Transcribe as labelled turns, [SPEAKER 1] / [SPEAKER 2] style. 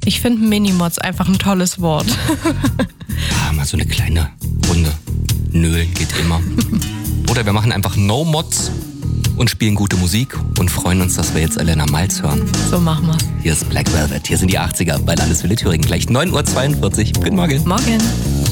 [SPEAKER 1] Ich finde Minimods einfach ein tolles Wort.
[SPEAKER 2] Ja, mal so eine kleine Runde. Nölen geht immer. Oder wir machen einfach No-Mods und spielen gute Musik und freuen uns, dass wir jetzt Elena Malz hören.
[SPEAKER 1] So machen wir's.
[SPEAKER 2] Hier ist Black Velvet, hier sind die 80er bei Landeswelle Thüringen. Gleich 9.42 Uhr. Guten Morgen.
[SPEAKER 1] Morgen.